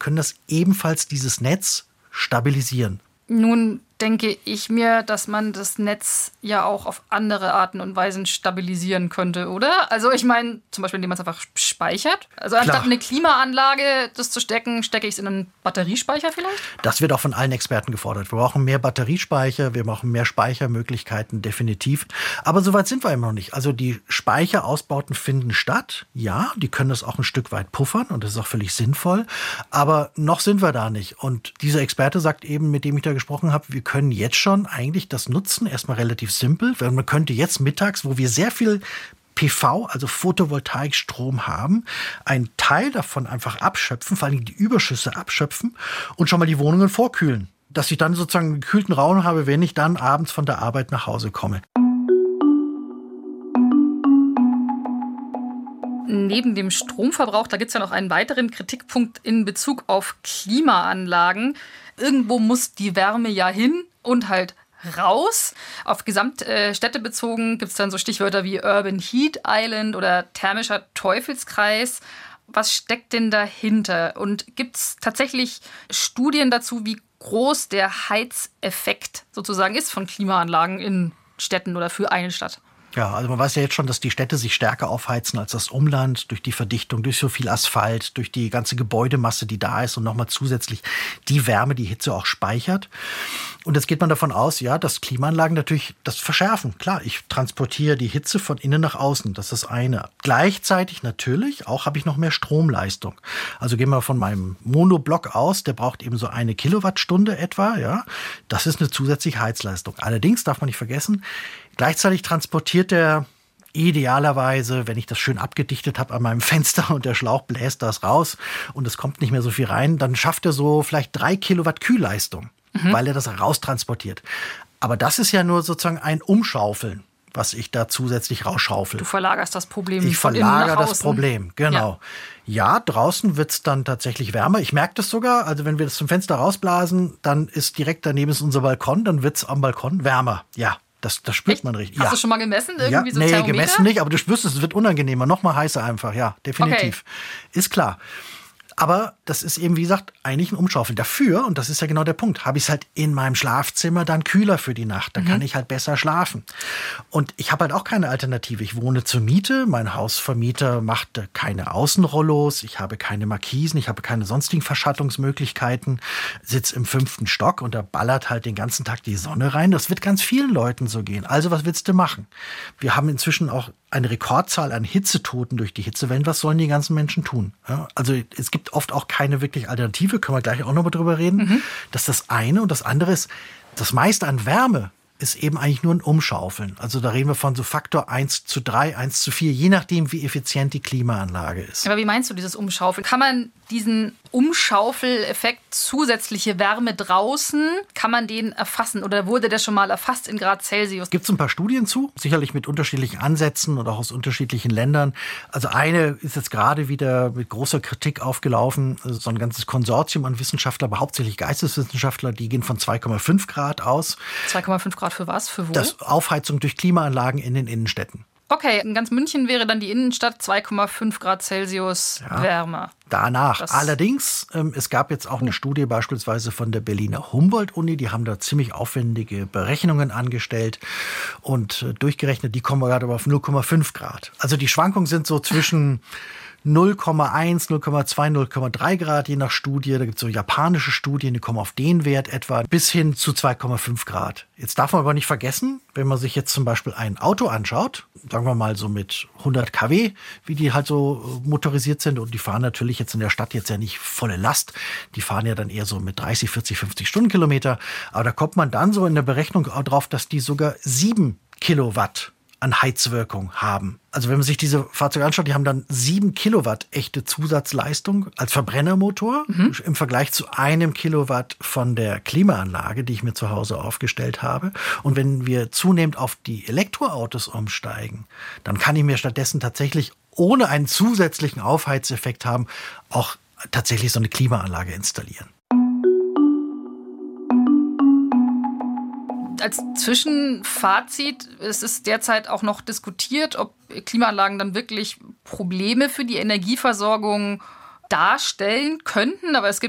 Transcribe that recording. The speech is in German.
können das ebenfalls dieses Netz stabilisieren. Nun denke ich mir, dass man das Netz ja auch auf andere Arten und Weisen stabilisieren könnte, oder? Also ich meine, zum Beispiel, indem man es einfach speichert. Also anstatt eine Klimaanlage das zu stecken, stecke ich es in einen Batteriespeicher vielleicht? Das wird auch von allen Experten gefordert. Wir brauchen mehr Batteriespeicher, wir brauchen mehr Speichermöglichkeiten, definitiv. Aber so weit sind wir immer noch nicht. Also die Speicherausbauten finden statt. Ja, die können das auch ein Stück weit puffern und das ist auch völlig sinnvoll. Aber noch sind wir da nicht. Und dieser Experte sagt eben, mit dem ich da gesprochen habe, wir können jetzt schon eigentlich das nutzen, erstmal relativ simpel, weil man könnte jetzt mittags, wo wir sehr viel PV, also Photovoltaikstrom haben, einen Teil davon einfach abschöpfen, vor allem die Überschüsse abschöpfen und schon mal die Wohnungen vorkühlen. Dass ich dann sozusagen einen gekühlten Raum habe, wenn ich dann abends von der Arbeit nach Hause komme. Neben dem Stromverbrauch, da gibt es ja noch einen weiteren Kritikpunkt in Bezug auf Klimaanlagen. Irgendwo muss die Wärme ja hin und halt raus. Auf Gesamtstädte bezogen gibt es dann so Stichwörter wie Urban Heat Island oder thermischer Teufelskreis. Was steckt denn dahinter? Und gibt es tatsächlich Studien dazu, wie groß der Heizeffekt sozusagen ist von Klimaanlagen in Städten oder für eine Stadt? Ja, also man weiß ja jetzt schon, dass die Städte sich stärker aufheizen als das Umland durch die Verdichtung, durch so viel Asphalt, durch die ganze Gebäudemasse, die da ist und nochmal zusätzlich die Wärme, die Hitze auch speichert. Und jetzt geht man davon aus, ja, dass Klimaanlagen natürlich das verschärfen. Klar, ich transportiere die Hitze von innen nach außen, das ist das eine. Gleichzeitig natürlich auch habe ich noch mehr Stromleistung. Also gehen wir von meinem Monoblock aus, der braucht eben so 1 Kilowattstunde etwa, ja. Das ist eine zusätzliche Heizleistung. Allerdings darf man nicht vergessen, gleichzeitig transportiert er idealerweise, wenn ich das schön abgedichtet habe an meinem Fenster und der Schlauch bläst das raus und es kommt nicht mehr so viel rein, dann schafft er so vielleicht 3 Kilowatt Kühlleistung, weil er das raustransportiert. Aber das ist ja nur sozusagen ein Umschaufeln, was ich da zusätzlich rausschaufel. Du verlagerst das Problem Ich von innen nach verlagere das außen. Problem, genau. Ja, draußen wird's dann tatsächlich wärmer. Ich merke das sogar, also wenn wir das zum Fenster rausblasen, dann ist direkt daneben ist unser Balkon, dann wird's am Balkon wärmer. Ja. Das spürt man richtig. Hast du schon mal gemessen? Irgendwie ja, so nee, Thermometer? gemessen nicht, aber du spürst es wird unangenehmer, noch mal heißer einfach, ja, definitiv. Okay. Ist klar. Aber das ist eben, wie gesagt, eigentlich ein Umschaufeln. Dafür, und das ist ja genau der Punkt, habe ich es halt in meinem Schlafzimmer dann kühler für die Nacht. Dann kann ich halt besser schlafen. Und ich habe halt auch keine Alternative. Ich wohne zur Miete. Mein Hausvermieter macht keine Außenrollos. Ich habe keine Markisen. Ich habe keine sonstigen Verschattungsmöglichkeiten. Sitze im 5. Stock und da ballert halt den ganzen Tag die Sonne rein. Das wird ganz vielen Leuten so gehen. Also was willst du machen? Wir haben inzwischen auch eine Rekordzahl an Hitzetoten durch die Hitzewellen. Was sollen die ganzen Menschen tun? Ja, also es gibt oft auch keine wirklich Alternative, können wir gleich auch noch mal drüber reden. Das ist das eine. Und das andere ist, das meiste an Wärme ist eben eigentlich nur ein Umschaufeln. Also da reden wir von so Faktor 1:3, 1:4, je nachdem, wie effizient die Klimaanlage ist. Aber wie meinst du dieses Umschaufeln? Kann man diesen Umschaufeleffekt, zusätzliche Wärme draußen, kann man den erfassen? Oder wurde der schon mal erfasst in Grad Celsius? Gibt es ein paar Studien zu, sicherlich mit unterschiedlichen Ansätzen oder auch aus unterschiedlichen Ländern. Also eine ist jetzt gerade wieder mit großer Kritik aufgelaufen, so ein ganzes Konsortium an Wissenschaftlern, aber hauptsächlich Geisteswissenschaftler, die gehen von 2,5 Grad aus. 2,5 Grad für was? Für wo? Das Aufheizung durch Klimaanlagen in den Innenstädten. Okay, in ganz München wäre dann die Innenstadt 2,5 Grad Celsius wärmer. Danach. Allerdings, es gab jetzt auch eine Studie beispielsweise von der Berliner Humboldt-Uni, die haben da ziemlich aufwendige Berechnungen angestellt und durchgerechnet, die kommen gerade auf 0,5 Grad. Also die Schwankungen sind so zwischen 0,1, 0,2, 0,3 Grad, je nach Studie. Da gibt es so japanische Studien, die kommen auf den Wert etwa bis hin zu 2,5 Grad. Jetzt darf man aber nicht vergessen, wenn man sich jetzt zum Beispiel ein Auto anschaut, sagen wir mal so mit 100 kW, wie die halt so motorisiert sind, und die fahren natürlich jetzt in der Stadt jetzt ja nicht volle Last, die fahren ja dann eher so mit 30, 40, 50 Stundenkilometer, aber da kommt man dann so in der Berechnung auch drauf, dass die sogar 7 Kilowatt an Heizwirkung haben. Also wenn man sich diese Fahrzeuge anschaut, die haben dann 7 Kilowatt echte Zusatzleistung als Verbrennermotor im Vergleich zu 1 Kilowatt von der Klimaanlage, die ich mir zu Hause aufgestellt habe. Und wenn wir zunehmend auf die Elektroautos umsteigen, dann kann ich mir stattdessen tatsächlich ohne einen zusätzlichen Aufheizeffekt haben, auch tatsächlich so eine Klimaanlage installieren. Als Zwischenfazit, es ist derzeit auch noch diskutiert, ob Klimaanlagen dann wirklich Probleme für die Energieversorgung darstellen könnten. Aber es